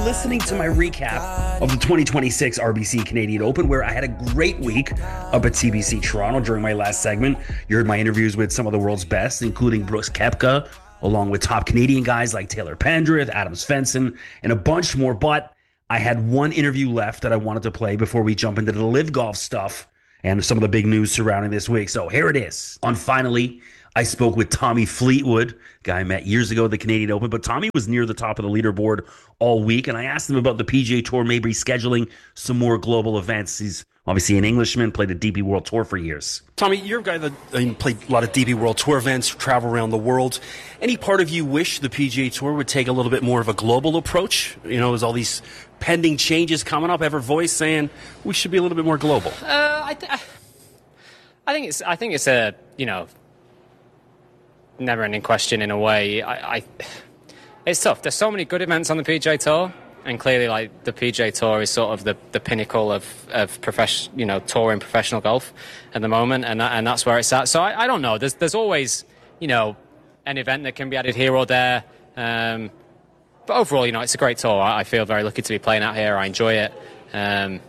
listening to my recap of the 2026 RBC Canadian Open, where I had a great week up at CBC Toronto. During my last segment, you heard my interviews with some of the world's best, including Brooks Koepka, along with top Canadian guys like Taylor Pendrith, Adam Svensson, and a bunch more. But I had one interview left that I wanted to play before we jump into the live golf stuff and some of the big news surrounding this week. So here it is. On Finally, I spoke with Tommy Fleetwood, guy I met years ago at the Canadian Open, but Tommy was near the top of the leaderboard all week, and I asked him about the PGA Tour maybe scheduling some more global events. He's obviously an Englishman, played the DP World Tour for years. Tommy, you're a guy that played a lot of DP World Tour events, travel around the world. Any part of you wish the PGA Tour would take a little bit more of a global approach? You know, there's all these pending changes coming up, ever voice saying we should be a little bit more global. I think it's a, never-ending question in a way. It's tough. There's so many good events on the PGA Tour, and clearly, like, the PGA Tour is sort of the pinnacle of touring professional golf at the moment, and that's where it's at. So I don't know. There's always, an event that can be added here or there. But overall, it's a great tour. I feel very lucky to be playing out here. I enjoy it. And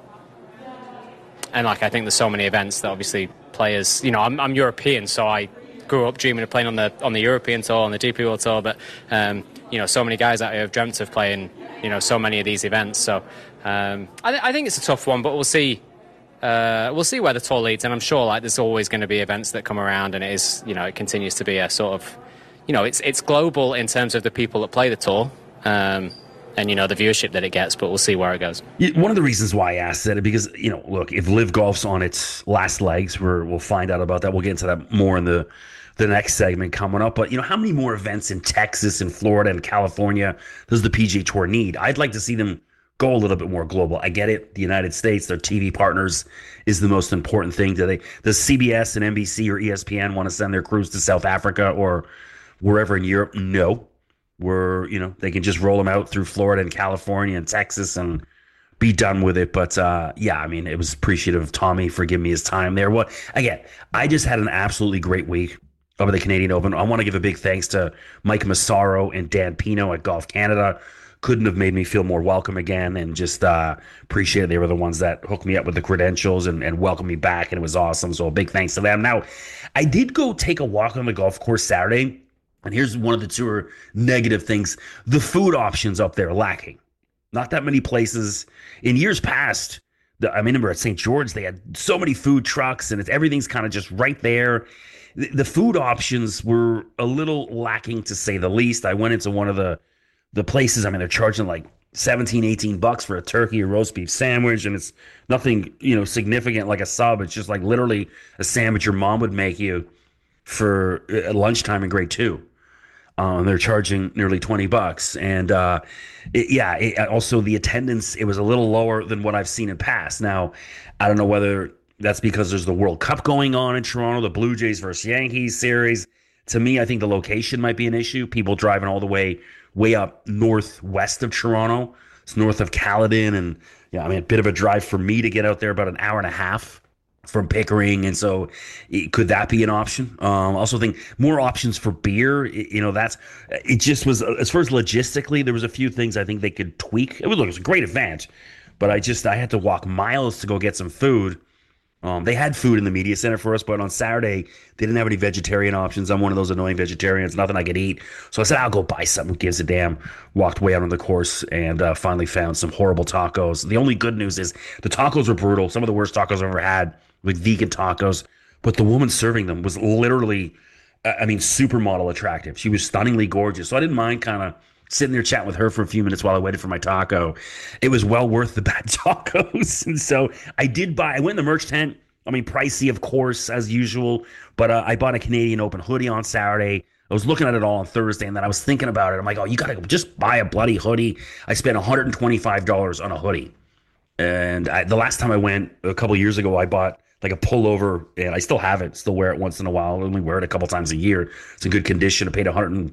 I think there's so many events that obviously players, I'm European, so I grew up dreaming of playing on the European Tour, on the DP World Tour, but so many guys out here have dreamt of playing so many of these events. So I think it's a tough one, but we'll see where the tour leads, and I'm sure there's always going to be events that come around, and it is it continues to be a sort of it's global in terms of the people that play the tour. And the viewership that it gets, but we'll see where it goes. One of the reasons why I asked that is because, look, if Live Golf's on its last legs, we'll find out about that. We'll get into that more in the next segment coming up. But, how many more events in Texas and Florida and California does the PGA Tour need? I'd like to see them go a little bit more global. I get it. The United States, their TV partners is the most important thing. Does CBS and NBC or ESPN want to send their crews to South Africa or wherever in Europe? No. They can just roll them out through Florida and California and Texas and be done with it. But it was appreciative of Tommy for giving me his time there. Again, I just had an absolutely great week over the Canadian Open. I want to give a big thanks to Mike Massaro and Dan Pino at Golf Canada. Couldn't have made me feel more welcome again, and just appreciate it. They were the ones that hooked me up with the credentials and welcomed me back, and it was awesome. So a big thanks to them. Now, I did go take a walk on the golf course Saturday. And here's one of the two negative things. The food options up there lacking. Not that many places. In years past, I remember at St. George, they had so many food trucks, and everything's kind of just right there. The food options were a little lacking, to say the least. I went into one of the places. They're charging like $17-18 for a turkey or roast beef sandwich, and it's nothing, significant like a sub. It's just like literally a sandwich your mom would make you for lunchtime in grade 2. They're charging nearly $20. And also the attendance, it was a little lower than what I've seen in past. Now, I don't know whether that's because there's the World Cup going on in Toronto, the Blue Jays versus Yankees series. To me, I think the location might be an issue. People driving all the way up northwest of Toronto. It's north of Caledon. And a bit of a drive for me to get out there, about an hour and a half from Pickering, and so could that be an option? Also think more options for beer. It just was, as far as logistically, there was a few things I think they could tweak. It was a great event, but I had to walk miles to go get some food. They had food in the media center for us, but on Saturday they didn't have any vegetarian options. I'm one of those annoying vegetarians, nothing I could eat. So I said, I'll go buy something. Who gives a damn? Walked way out on the course and finally found some horrible tacos. The only good news is the tacos were brutal. Some of the worst tacos I've ever had, like vegan tacos. But the woman serving them was literally, supermodel attractive. She was stunningly gorgeous. So I didn't mind kind of sitting there chatting with her for a few minutes while I waited for my taco. It was well worth the bad tacos. And so I went in the merch tent. Pricey, of course, as usual. But I bought a Canadian Open hoodie on Saturday. I was looking at it all on Thursday, and then I was thinking about it. I'm like, you got to just buy a bloody hoodie. I spent $125 on a hoodie. And the last time I went, a couple years ago, I bought like a pullover, and I still have it, still wear it once in a while. I only wear it a couple times a year. It's in good condition. I paid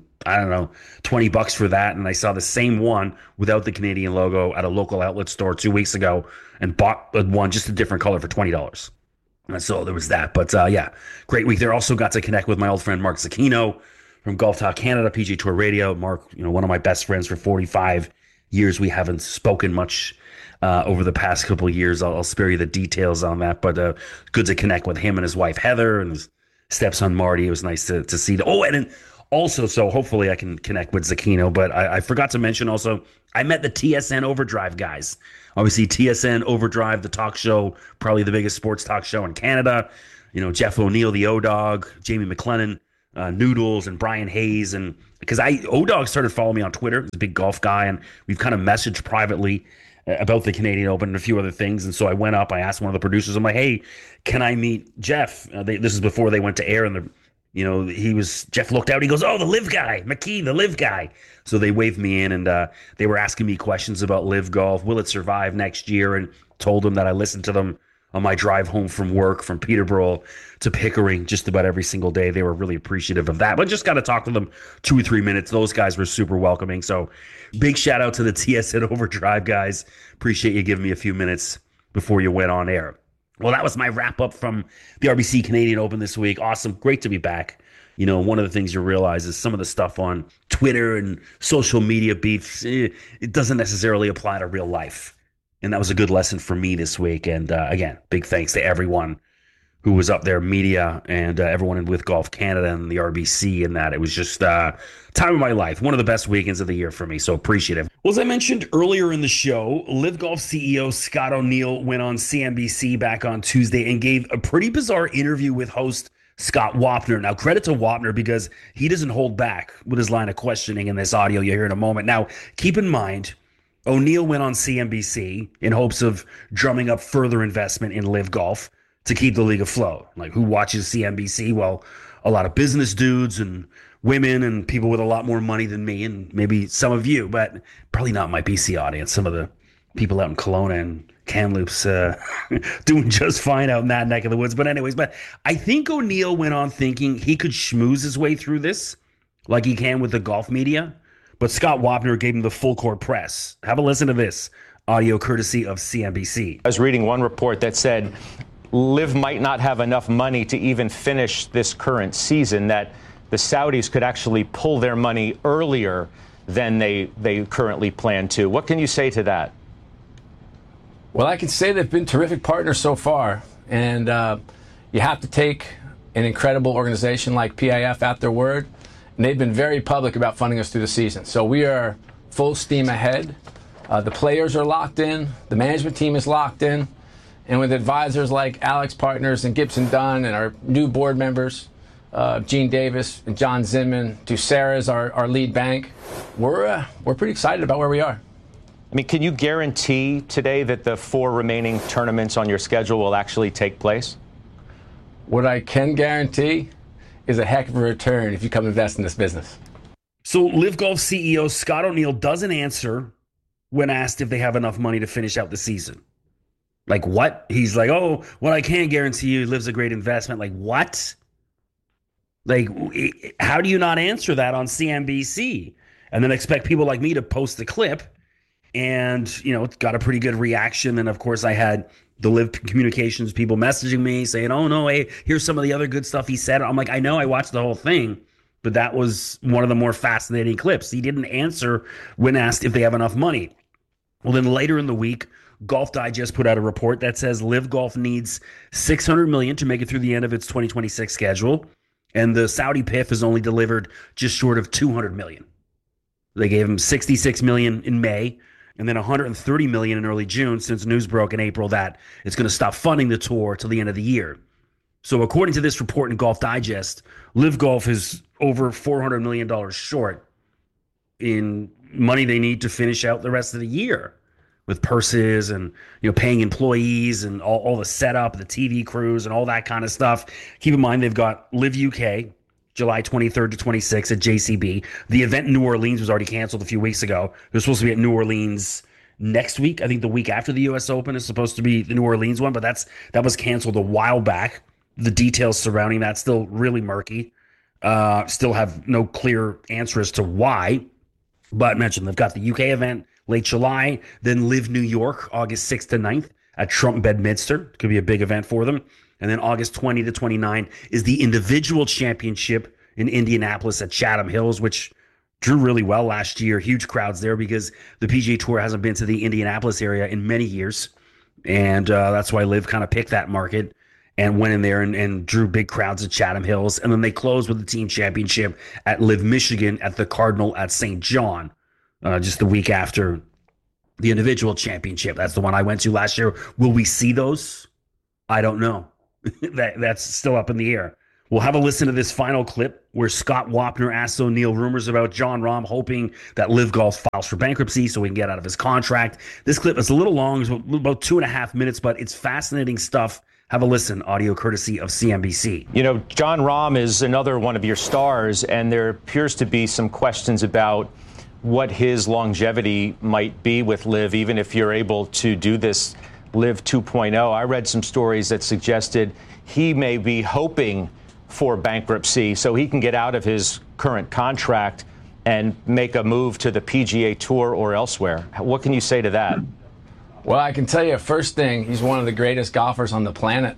$20 for that, and I saw the same one without the Canadian logo at a local outlet store 2 weeks ago and bought one just a different color for $20. And so there was that. But great week there. Also got to connect with my old friend Mark Zecchino from Golf Talk Canada, PGA Tour Radio. Mark, one of my best friends for 45 years we haven't spoken much over the past couple of years. I'll spare you the details on that, but good to connect with him and his wife Heather and his stepson Marty. It was nice to see. And then also, so hopefully I can connect with Zakino, but I forgot to mention also, I met the TSN Overdrive guys. Obviously, TSN Overdrive, the talk show, probably the biggest sports talk show in Canada. Jeff O'Neill, the O-Dog, Jamie McLennan, Noodles, and Brian Hayes. And because O-Dog started following me on Twitter, he's a big golf guy, and we've kind of messaged privately about the Canadian Open and a few other things. And so I went up, I asked one of the producers, I'm like, hey, can I meet Jeff? This is before they went to air, and Jeff looked out, he goes, oh, the live guy, McKee, the live guy. So they waved me in, and they were asking me questions about live golf. Will it survive next year? And told them that I listened to them on my drive home from work from Peterborough to Pickering just about every single day. They were really appreciative of that. But just got to talk to them 2 or 3 minutes. Those guys were super welcoming. So big shout out to the TSN Overdrive guys. Appreciate you giving me a few minutes before you went on air. Well, that was my wrap up from the RBC Canadian Open this week. Awesome. Great to be back. One of the things you realize is some of the stuff on Twitter and social media beefs, it doesn't necessarily apply to real life. And that was a good lesson for me this week. And again, big thanks to everyone who was up there, media, and everyone with Golf Canada and the RBC, and that. It was just time of my life. One of the best weekends of the year for me, so appreciative. Well, as I mentioned earlier in the show, Live Golf CEO Scott O'Neill went on CNBC back on Tuesday and gave a pretty bizarre interview with host Scott Wapner. Now, credit to Wapner because he doesn't hold back with his line of questioning in this audio you'll hear in a moment. Now, keep in mind, O'Neill went on CNBC in hopes of drumming up further investment in Live Golf to keep the league afloat. Like, who watches CNBC? Well, a lot of business dudes and women and people with a lot more money than me and maybe some of you, but probably not my BC audience. Some of the people out in Kelowna and Kamloops doing just fine out in that neck of the woods. But anyways, I think O'Neill went on thinking he could schmooze his way through this like he can with the golf media. But Scott Wapner gave him the full court press. Have a listen to this audio courtesy of CNBC. I was reading one report that said Live might not have enough money to even finish this current season, that the Saudis could actually pull their money earlier than they currently plan to. What can you say to that? Well, I can say they've been terrific partners so far, and you have to take an incredible organization like PIF at their word, and they've been very public about funding us through the season. So we are full steam ahead. The players are locked in. The management team is locked in. And with advisors like Alex Partners and Gibson Dunn and our new board members, Gene Davis and John Zinman, Ducera is our lead bank, we're pretty excited about where we are. I mean, can you guarantee today that the 4 remaining tournaments on your schedule will actually take place? What I can guarantee is a heck of a return if you come invest in this business. So Live Golf CEO Scott O'Neill doesn't answer when asked if they have enough money to finish out the season. Like, what? He's like, oh, what I can guarantee you, Live's a great investment. Like, what? Like, how do you not answer that on CNBC and then expect people like me to post the clip? And, it got a pretty good reaction. And, of course, I had the Live Communications people messaging me saying, oh, no, hey, here's some of the other good stuff he said. I'm like, I know, I watched the whole thing, but that was one of the more fascinating clips. He didn't answer when asked if they have enough money. Well, then later in the week, Golf Digest put out a report that says Live Golf needs $600 million to make it through the end of its 2026 schedule, and the Saudi PIF has only delivered just short of $200 million. They gave him $66 million in May, and then $130 million in early June, since news broke in April that it's going to stop funding the tour till the end of the year. So according to this report in Golf Digest, Live Golf is over $400 million short in money they need to finish out the rest of the year, with purses and paying employees and all the setup, the TV crews and all that kind of stuff. Keep in mind, they've got Live UK, July 23rd to 26th at JCB. The event in New Orleans was already canceled a few weeks ago. They're supposed to be at New Orleans next week. I think the week after the U.S. Open is supposed to be the New Orleans one, but that was canceled a while back. The details surrounding that still really murky. Still have no clear answer as to why. But mentioned they've got the UK event late July, then Live New York, August 6th to 9th at Trump Bedminster. Could be a big event for them. And then August 20 to 29 is the individual championship in Indianapolis at Chatham Hills, which drew really well last year. Huge crowds there because the PGA Tour hasn't been to the Indianapolis area in many years. And that's why Liv kind of picked that market and went in there and drew big crowds at Chatham Hills. And then they closed with the team championship at Liv Michigan at the Cardinal at St. John, just the week after the individual championship. That's the one I went to last year. Will we see those? I don't know. That's still up in the air. We'll have a listen to this final clip where Scott Wapner asks O'Neill rumors about Jon Rahm, hoping that Liv Golf files for bankruptcy so he can get out of his contract. This clip is a little long, it's about 2.5 minutes, but it's fascinating stuff. Have a listen, audio courtesy of CNBC. You know, Jon Rahm is another one of your stars, and there appears to be some questions about what his longevity might be with Liv, even if you're able to do this Liv 2.0. I read some stories that suggested he may be hoping for bankruptcy so he can get out of his current contract and make a move to the PGA Tour or elsewhere. What can you say to that? Well, I can tell you, first thing, he's one of the greatest golfers on the planet.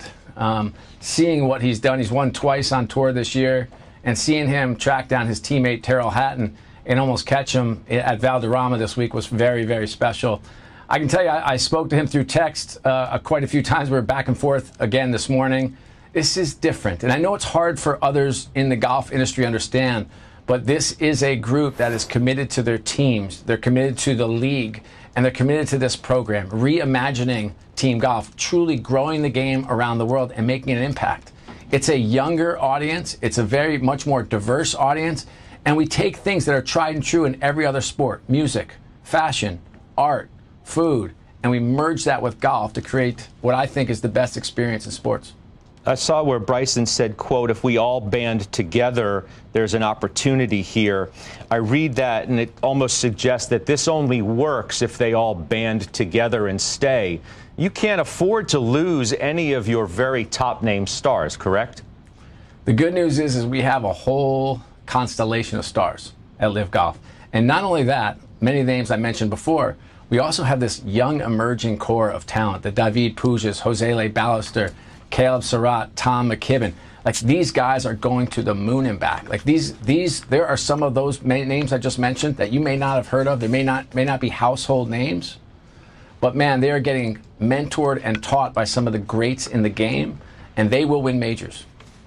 Seeing what he's done, he's won twice on tour this year, and seeing him track down his teammate Terrell Hatton and almost catch him at Valderrama this week was very, very special. I can tell you, I spoke to him through text quite a few times. We were back and forth again this morning. This is different. And I know it's hard for others in the golf industry to understand, but this is a group that is committed to their teams. They're committed to the league, and they're committed to this program, reimagining team golf, truly growing the game around the world and making an impact. It's a younger audience. It's a very much more diverse audience. And we take things that are tried and true in every other sport, music, fashion, art, food, and we merge that with golf to create what I think is the best experience in sports. I saw where Bryson said, quote, if we all band together, there's an opportunity here. I read that and it almost suggests that this only works if they all band together and stay. You can't afford to lose any of your very top name stars, correct? The good news is we have a whole constellation of stars at Liv Golf. And not only that, many of the names I mentioned before, we also have this young emerging core of talent, the David Pujas, Jose-Le Ballester, Caleb Surratt, Tom McKibben. Like, these guys are going to the moon and back. Like, there are some of those names I just mentioned that you may not have heard of. They may not be household names, but man, they are getting mentored and taught by some of the greats in the game, and they will win majors.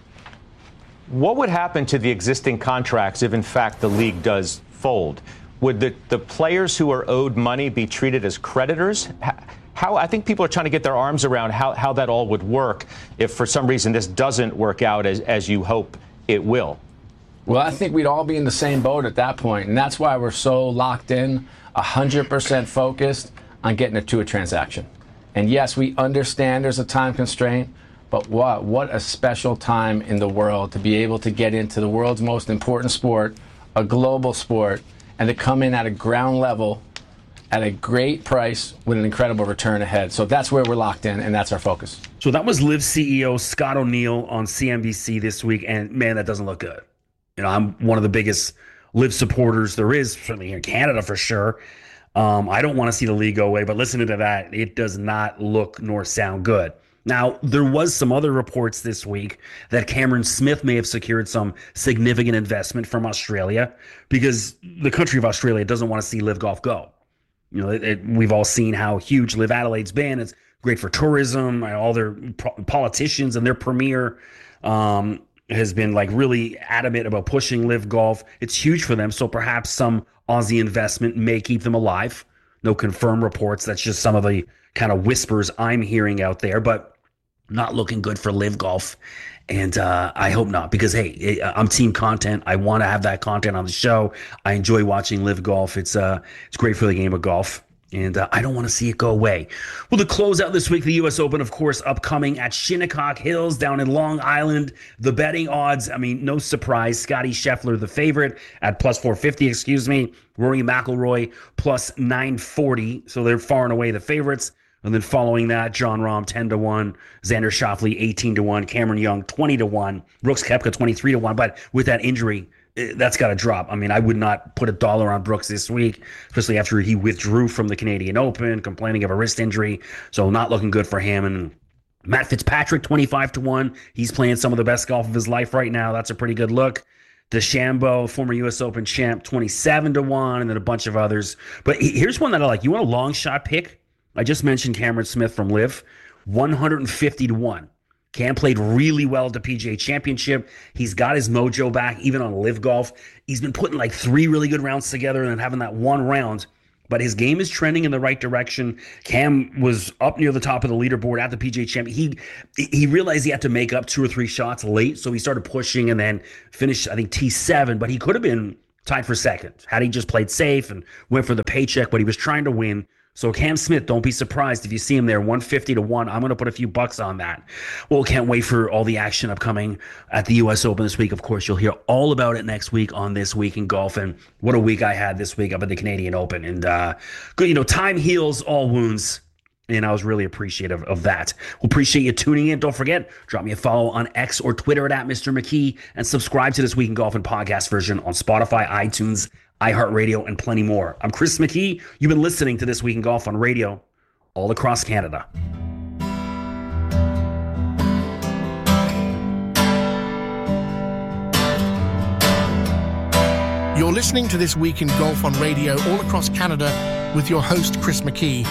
What would happen to the existing contracts if, in fact, the league does fold? Would the players who are owed money be treated as creditors? I think people are trying to get their arms around how that all would work if for some reason this doesn't work out as you hope it will. Well, I think we'd all be in the same boat at that point, and that's why we're so locked in, 100% focused on getting it to a transaction. And yes, we understand there's a time constraint, but what a special time in the world to be able to get into the world's most important sport, a global sport, and to come in at a ground level at a great price with an incredible return ahead. So that's where we're locked in, and that's our focus. So that was Liv CEO Scott O'Neill on CNBC this week, and man, that doesn't look good. You know, I'm one of the biggest Liv supporters there is, certainly here in Canada for sure. I don't want to see the league go away, but listening to that, it does not look nor sound good. Now, there was some other reports this week that Cameron Smith may have secured some significant investment from Australia because the country of Australia doesn't want to see Liv Golf go. You know, we've all seen how huge Liv Adelaide's been. It's great for tourism. All their politicians and their premier has been like really adamant about pushing Liv Golf. It's huge for them. So perhaps some Aussie investment may keep them alive. No confirmed reports. That's just some of the kind of whispers I'm hearing out there, but not looking good for Liv Golf. And I hope not, because, hey, I'm team content. I want to have that content on the show. I enjoy watching Liv Golf. It's great for the game of golf. And I don't want to see it go away. Well, to close out this week, the U.S. Open, of course, upcoming at Shinnecock Hills down in Long Island. The betting odds, I mean, no surprise. Scottie Scheffler, the favorite, at plus 450, Rory McIlroy, plus 940. So they're far and away the favorites. And then following that, Jon Rahm 10-1, Xander Schauffele 18-1, Cameron Young 20-1, Brooks Koepka 23-1. But with that injury, that's got to drop. I mean, I would not put $1 on Brooks this week, especially after he withdrew from the Canadian Open, complaining of a wrist injury. So not looking good for him. And Matt Fitzpatrick 25-1. He's playing some of the best golf of his life right now. That's a pretty good look. DeChambeau, former U.S. Open champ, 27-1, and then a bunch of others. But here's one that I like. You want a long shot pick? I just mentioned Cameron Smith from Liv, 150-1. Cam played really well at the PGA Championship. He's got his mojo back, even on Liv Golf. He's been putting like 3 really good rounds together and then having that one round. But his game is trending in the right direction. Cam was up near the top of the leaderboard at the PGA Championship. He realized he had to make up 2 or 3 shots late, so he started pushing and then finished, I think, T7. But he could have been tied for second had he just played safe and went for the paycheck, but he was trying to win. So Cam Smith, don't be surprised if you see him there, 150-1. I'm going to put a few bucks on that. Well, can't wait for all the action upcoming at the U.S. Open this week. Of course, you'll hear all about it next week on This Week in Golf. And what a week I had this week up at the Canadian Open. And good, time heals all wounds. And I was really appreciative of that. We'll appreciate you tuning in. Don't forget, drop me a follow on X or Twitter at Mr. McKee, and subscribe to This Week in Golf and podcast version on Spotify, iTunes, iHeartRadio, and plenty more. I'm Chris McKee. You've been listening to This Week in Golf on radio all across Canada. You're listening to This Week in Golf on radio all across Canada with your host, Chris McKee.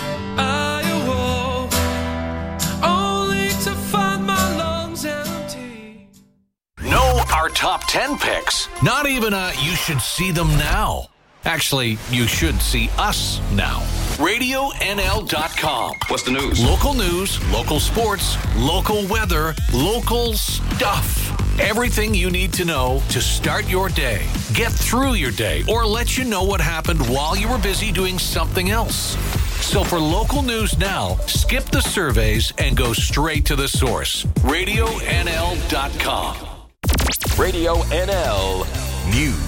Our top 10 picks. Not even you should see them now. Actually, you should see us now. RadioNL.com. What's the news? Local news, local sports, local weather, local stuff. Everything you need to know to start your day, get through your day, or let you know what happened while you were busy doing something else. So for local news now, skip the surveys and go straight to the source. RadioNL.com. Radio NL News.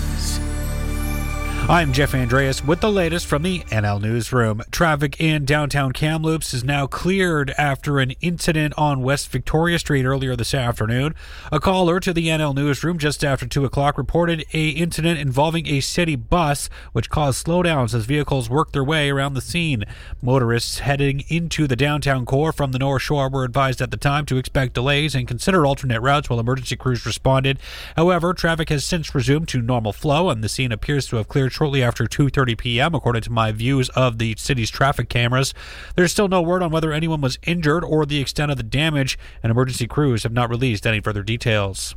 I'm Jeff Andreas with the latest from the NL Newsroom. Traffic in downtown Kamloops is now cleared after an incident on West Victoria Street earlier this afternoon. A caller to the NL Newsroom just after 2 o'clock reported an incident involving a city bus, which caused slowdowns as vehicles worked their way around the scene. Motorists heading into the downtown core from the North Shore were advised at the time to expect delays and consider alternate routes while emergency crews responded. However, traffic has since resumed to normal flow, and the scene appears to have cleared shortly after 2:30 p.m., according to my views of the city's traffic cameras. There's still no word on whether anyone was injured or the extent of the damage, and emergency crews have not released any further details.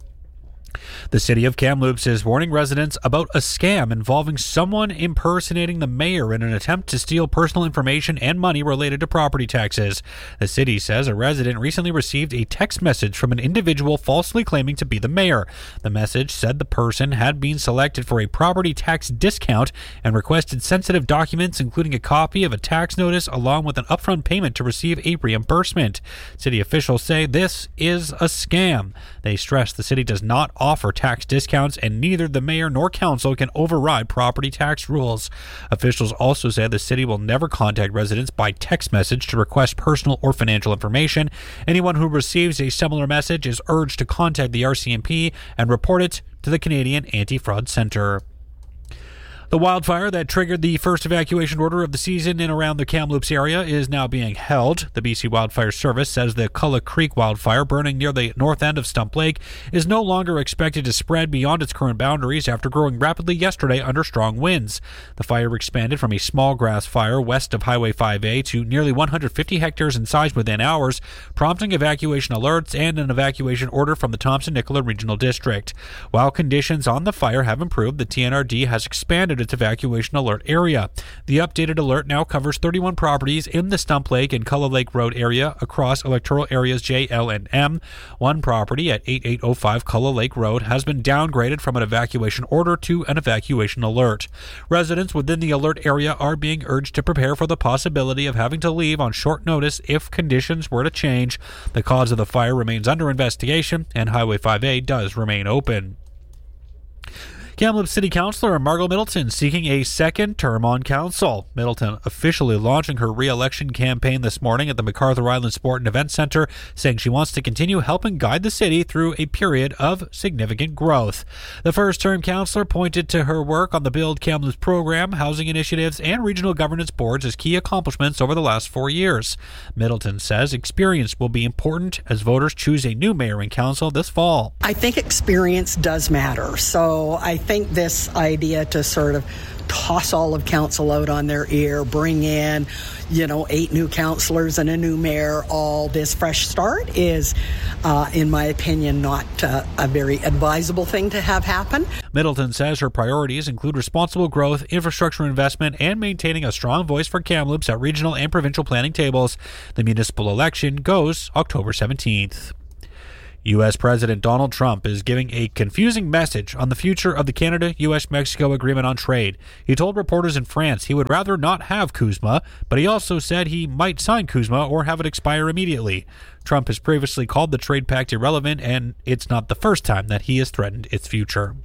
The city of Kamloops is warning residents about a scam involving someone impersonating the mayor in an attempt to steal personal information and money related to property taxes. The city says a resident recently received a text message from an individual falsely claiming to be the mayor. The message said the person had been selected for a property tax discount and requested sensitive documents, including a copy of a tax notice along with an upfront payment to receive a reimbursement. City officials say this is a scam. They stress the city does not offer tax discounts, and neither the mayor nor council can override property tax rules. Officials also said the city will never contact residents by text message to request personal or financial information. Anyone who receives a similar message is urged to contact the RCMP and report it to the Canadian Anti-Fraud Centre. The wildfire that triggered the first evacuation order of the season in around the Kamloops area is now being held. The BC Wildfire Service says the Culloch Creek wildfire burning near the north end of Stump Lake is no longer expected to spread beyond its current boundaries after growing rapidly yesterday under strong winds. The fire expanded from a small grass fire west of Highway 5A to nearly 150 hectares in size within hours, prompting evacuation alerts and an evacuation order from the Thompson-Nicola Regional District. While conditions on the fire have improved, the TNRD has expanded its evacuation alert area. The updated alert now covers 31 properties in the Stump Lake and Culloch Lake Road area across electoral areas J, L, and M. One property at 8805 Culloch Lake Road has been downgraded from an evacuation order to an evacuation alert. Residents within the alert area are being urged to prepare for the possibility of having to leave on short notice if conditions were to change. The cause of the fire remains under investigation, and Highway 5A does remain open. Kamloops City Councilor Margot Middleton seeking a second term on council. Middleton officially launching her re-election campaign this morning at the MacArthur Island Sport and Event Center, saying she wants to continue helping guide the city through a period of significant growth. The first-term councilor pointed to her work on the Build Kamloops program, housing initiatives, and regional governance boards as key accomplishments over the last 4 years. Middleton says experience will be important as voters choose a new mayor and council this fall. I think experience does matter. So I think this idea to sort of toss all of council out on their ear, bring in, 8 new councillors and a new mayor, all this fresh start is, in my opinion, not a very advisable thing to have happen. Middleton says her priorities include responsible growth, infrastructure investment, and maintaining a strong voice for Kamloops at regional and provincial planning tables. The municipal election goes October 17th. U.S. President Donald Trump is giving a confusing message on the future of the Canada-U.S.-Mexico Agreement on Trade. He told reporters in France he would rather not have CUSMA, but he also said he might sign CUSMA or have it expire immediately. Trump has previously called the trade pact irrelevant, and it's not the first time that he has threatened its future.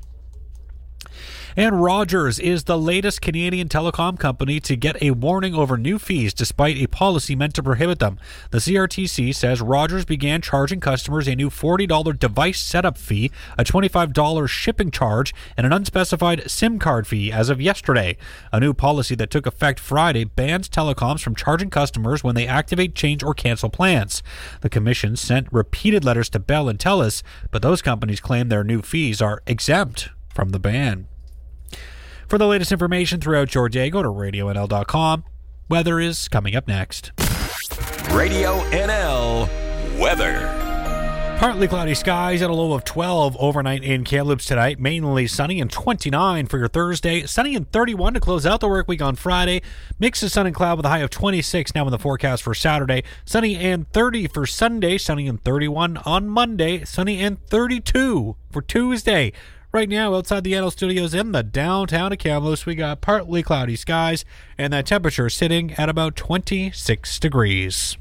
And Rogers is the latest Canadian telecom company to get a warning over new fees despite a policy meant to prohibit them. The CRTC says Rogers began charging customers a new $40 device setup fee, a $25 shipping charge, and an unspecified SIM card fee as of yesterday. A new policy that took effect Friday bans telecoms from charging customers when they activate, change, or cancel plans. The Commission sent repeated letters to Bell and TELUS, but those companies claim their new fees are exempt from the ban. For the latest information throughout your day, go to RadioNL.com. Weather is coming up next. Radio NL weather. Partly cloudy skies at a low of 12 overnight in Kamloops tonight. Mainly sunny and 29 for your Thursday. Sunny and 31 to close out the work week on Friday. Mix of sun and cloud with a high of 26 now in the forecast for Saturday. Sunny and 30 for Sunday. Sunny and 31 on Monday. Sunny and 32 for Tuesday. Right now, outside the NL Studios in the downtown of Kamloops, we got partly cloudy skies, and that temperature sitting at about 26 degrees.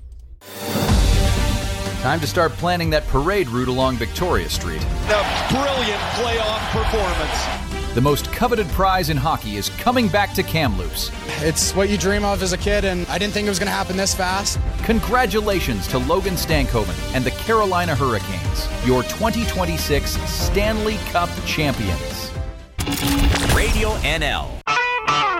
Time to start planning that parade route along Victoria Street. A brilliant playoff performance. The most coveted prize in hockey is coming back to Kamloops. It's what you dream of as a kid, and I didn't think it was going to happen this fast. Congratulations to Logan Stankoven and the Carolina Hurricanes, your 2026 Stanley Cup champions. Radio NL.